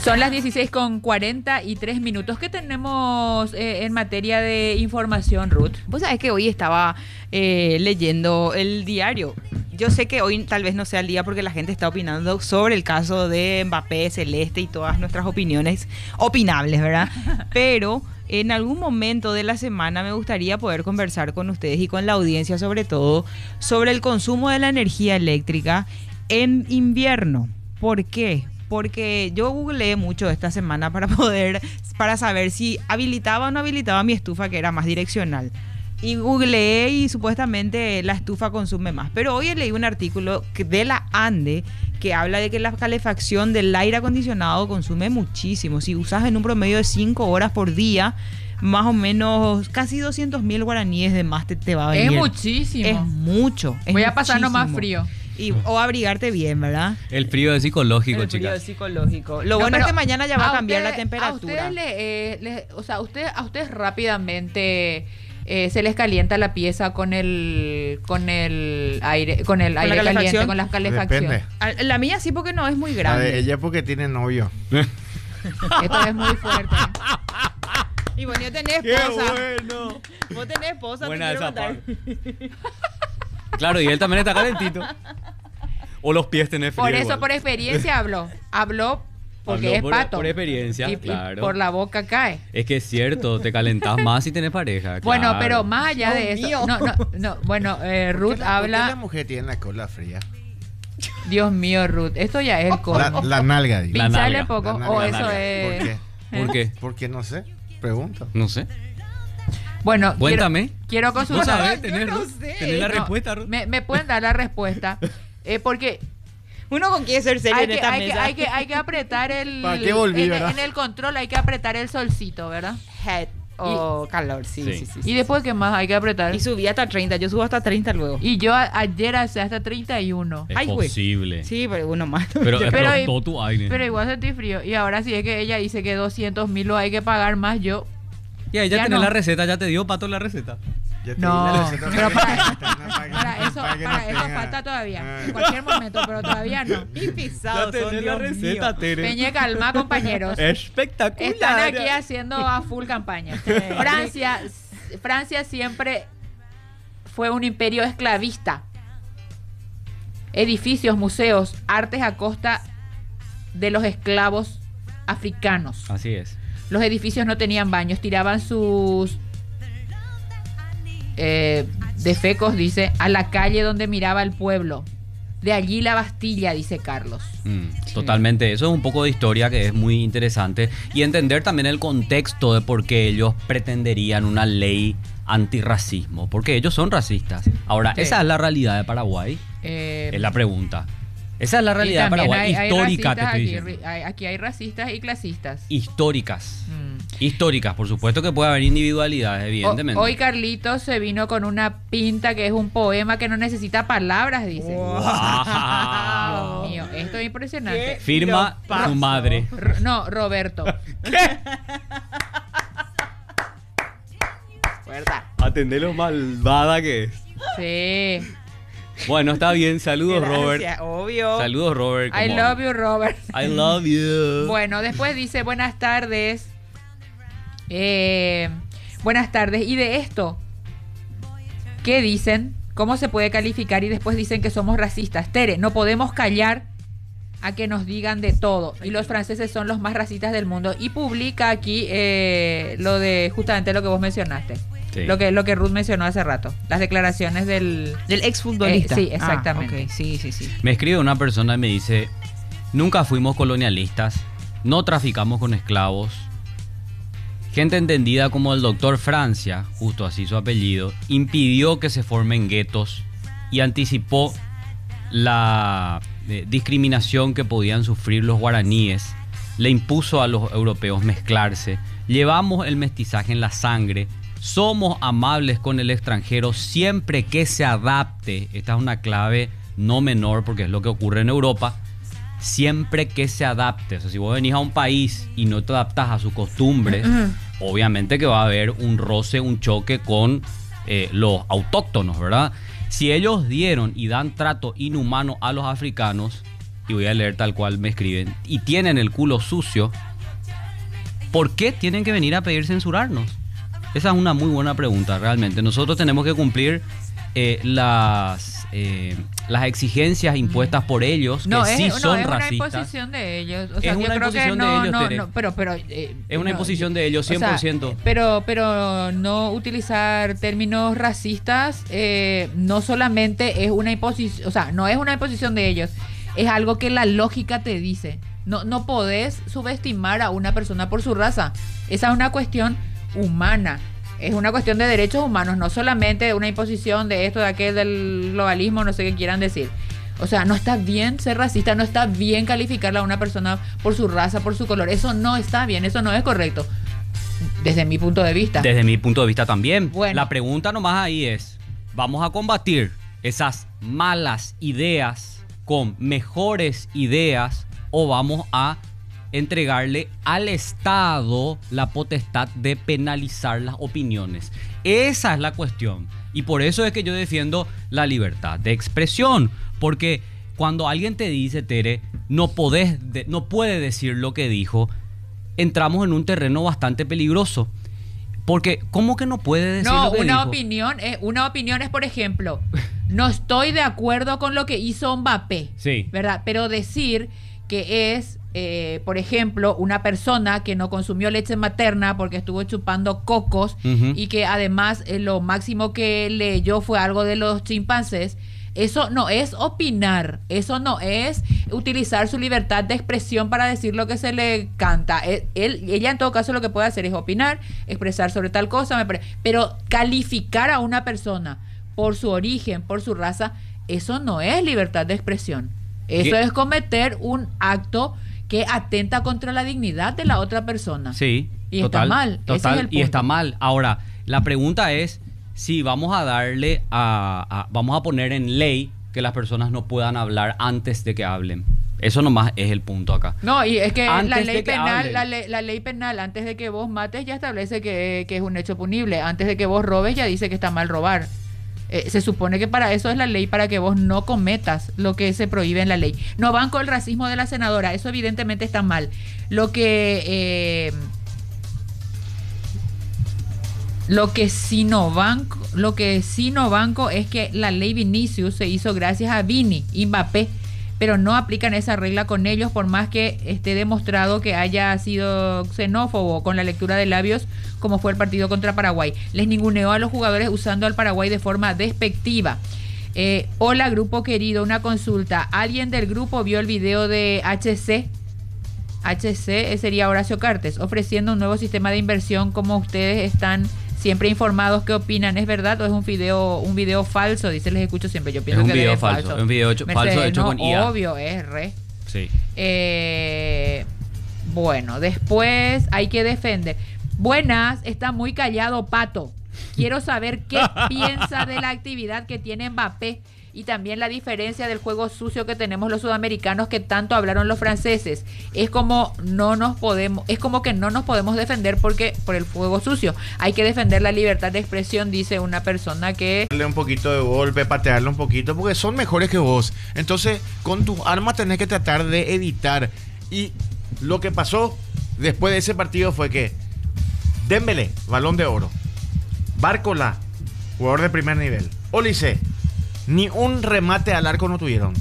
Son las 16:43 ¿Qué tenemos en materia de información, Ruth? Vos sabés que hoy estaba leyendo el diario. Yo sé que hoy tal vez no sea el día porque la gente está opinando sobre el caso de Mbappé, Celeste y todas nuestras opiniones opinables, ¿verdad? Pero en algún momento de la semana me gustaría poder conversar con ustedes y con la audiencia sobre todo sobre el consumo de la energía eléctrica en invierno. ¿Por qué? Porque yo googleé mucho esta semana para saber si habilitaba o no habilitaba mi estufa, que era más direccional. Y googleé y supuestamente la estufa consume más. Pero hoy leí un artículo de la ANDE que habla de que la calefacción del aire acondicionado consume muchísimo. Si usas en un promedio de 5 horas por día, más o menos casi 200.000 guaraníes de más te va a venir. Es muchísimo. Es mucho. Voy a pasar nomás frío. O abrigarte bien, ¿verdad? El frío es psicológico, El frío chicas. es psicológico. Lo bueno es que mañana ya va a cambiar la temperatura. A ustedes rápidamente se les calienta la pieza con el aire caliente, con la calefacción. Depende. La mía sí, porque no es muy grande. Ella porque tiene novio. Esto es muy fuerte. Y bueno, yo tenés esposa. Bueno! Vos tenés esposa. Buena te quiero esa contar. Claro, y él también está calentito. O los pies tenés frío. Por eso, igual. por experiencia habló porque Habló es pato. por experiencia, y claro. por la boca cae. Es que es cierto, te calentás más si tenés pareja. Bueno, claro. pero más allá de Dios eso. mío. No. Bueno, Ruth ¿Por qué la habla. mujer tiene la cola fría? Dios mío, Ruth. Esto ya es el colmo. La nalga, digo. La Pincharle nalga. poco. La O nalga. eso ¿Por es. qué? ¿Por qué? Porque no sé. Pregunto. No sé. Bueno, Cuéntame. Quiero ¿Vos consultar. sabés? yo ¿Tenés, no Ruth? sé. ¿Tenés la No, respuesta, Ruth? ¿Me pueden dar la respuesta? Porque Uno con quiere ser serio en esta mesa. hay que apretar el. ¿Para qué volví, verdad? En el control hay que apretar el solcito, ¿verdad? Head o calor, sí. Y después, ¿qué más hay que apretar? Y subí hasta 30, yo subo hasta 30 luego. Y yo ayer hice hasta 31. Es Ay, güey. posible. Sí, pero uno más. Pero Pero- explotó tu aire. Pero igual sentí frío. Y ahora sí es que ella dice que 200.000 lo hay que pagar más. Yo. Y ahí ya Ya tenés no. la receta, ya te dio Pato la receta. Ya te No, di la receta pero para para eso falta todavía. En cualquier momento, pero todavía no. Y pisados son, Dios mío. Tere. Peña, calma, compañeros. Espectacular. Están aquí haciendo a full campaña. Francia siempre fue un imperio esclavista. Edificios, museos, artes a costa de los esclavos africanos. Así es. Los edificios no tenían baños, tiraban sus defecos, dice, a la calle donde miraba el pueblo. De allí la Bastilla, dice Carlos. Totalmente, eso es un poco de historia que es muy interesante y entender también el contexto de por qué ellos pretenderían una ley antirracismo, porque ellos son racistas. Ahora, Sí. ¿esa es la realidad de Paraguay? Es la pregunta. Esa es la realidad de Paraguay, histórica te estoy diciendo. Aquí hay racistas y clasistas. Históricas. Históricas, por supuesto que puede haber individualidades, evidentemente. Hoy Carlitos se vino con una pinta que es un poema que no necesita palabras, dice. Wow. Dios mío, esto es impresionante. Firma su madre. No, Roberto. ¿Verdad? Atendé lo malvada que es. Sí. Bueno, está bien. Saludos, Robert. Gracias, obvio. Saludos, Robert. I love you, Robert. I love you. Bueno, después dice, buenas tardes. Buenas tardes. ¿Y de esto? ¿Qué dicen? ¿Cómo se puede calificar? Y después dicen que somos racistas. Tere, no podemos callar a que nos digan de todo. Y los franceses son los más racistas del mundo. Y publica aquí lo de justamente lo que vos mencionaste. Sí. Lo que Ruth mencionó hace rato. Las declaraciones del exfutbolista. sí, exactamente. Ok, sí. Me escribe una persona y me dice: nunca fuimos colonialistas, no traficamos con esclavos. Gente entendida como el doctor Francia, justo así su apellido, impidió que se formen guetos y anticipó la discriminación que podían sufrir los guaraníes. Le impuso a los europeos mezclarse. Llevamos el mestizaje en la sangre. Somos amables con el extranjero siempre que se adapte. Esta es una clave no menor porque es lo que ocurre en Europa. Siempre que se adapte. O sea, si vos venís a un país y no te adaptás a sus costumbres, obviamente que va a haber un roce, un choque con los autóctonos, ¿verdad? Si ellos dieron y dan trato inhumano a los africanos, y voy a leer tal cual me escriben, y tienen el culo sucio, ¿por qué tienen que venir a pedir censurarnos? Esa es una muy buena pregunta, realmente. Nosotros tenemos que cumplir las exigencias impuestas por ellos, que sí son es racistas. una imposición de ellos. O sea, Es yo una creo que imposición de ellos, Tere. pero Es una imposición de ellos, o sea, 100%. pero no utilizar términos racistas no solamente es una imposición, o sea, no es una imposición de ellos, es algo que la lógica te dice. No podés subestimar a una persona por su raza. Esa es una cuestión humana. Es una cuestión de derechos humanos, no solamente una imposición de esto, de aquel, del globalismo, no sé qué quieran decir. O sea, no está bien ser racista, no está bien calificarla a una persona por su raza, por su color. Eso no está bien, eso no es correcto. Desde mi punto de vista. Desde mi punto de vista también. Bueno. La pregunta nomás ahí es, ¿vamos a combatir esas malas ideas con mejores ideas o vamos a entregarle al Estado la potestad de penalizar las opiniones? Esa es la cuestión. Y por eso es que yo defiendo la libertad de expresión. Porque cuando alguien te dice, Tere, no puede decir lo que dijo, entramos en un terreno bastante peligroso. Porque, ¿cómo que no puede decir lo que dijo? Una opinión es, por ejemplo, no estoy de acuerdo con lo que hizo Mbappé. Sí. ¿Verdad? Pero decir que es, por ejemplo, una persona que no consumió leche materna porque estuvo chupando cocos y que además lo máximo que leyó fue algo de los chimpancés. Eso no es opinar, eso no es utilizar su libertad de expresión para decir lo que se le canta. Ella en todo caso lo que puede hacer es opinar, expresar sobre tal cosa, pero calificar a una persona por su origen, por su raza, eso no es libertad de expresión. Eso es cometer un acto que atenta contra la dignidad de la otra persona. Sí, y total, está mal. Total, ese es el punto. y está mal. Ahora, la pregunta es si vamos a darle vamos a poner en ley que las personas no puedan hablar antes de que hablen. Eso nomás es el punto acá. No, y es que Antes la de ley que penal, hablen. la ley penal, antes de que vos mates, ya establece que es un hecho punible. Antes de que vos robes, ya dice que está mal robar. Se supone que para eso es la ley, para que vos no cometas lo que se prohíbe en la ley. No banco el racismo de la senadora, eso evidentemente está mal. Lo que sí no banco es que la ley Vinicius se hizo gracias a Vini y Mbappé, pero no aplican esa regla con ellos, por más que esté demostrado que haya sido xenófobo con la lectura de labios, como fue el partido contra Paraguay. Les ninguneó a los jugadores usando al Paraguay de forma despectiva. Hola, grupo querido, una consulta. ¿Alguien del grupo vio el video de HC? HC sería Horacio Cartes, ofreciendo un nuevo sistema de inversión, como ustedes están siempre informados. ¿Qué opinan? ¿Es verdad o es un video falso? Dice, les escucho siempre. Yo pienso Es un que video es falso. Es un video falso hecho con IA. Obvio, es re. Sí. Bueno, después hay que defender. Buenas, está muy callado Pato. Quiero saber qué piensa de la actividad que tiene Mbappé y también la diferencia del juego sucio que tenemos los sudamericanos, que tanto hablaron los franceses. Es como que no nos podemos defender por el juego sucio. Hay que defender la libertad de expresión, dice una persona que... Darle un poquito de golpe, patearle un poquito, porque son mejores que vos. Entonces, con tus armas tenés que tratar de evitar. Y lo que pasó después de ese partido fue que Dembélé, Balón de Oro. Bárcola, jugador de primer nivel. Olise, ni un remate al arco no tuvieron.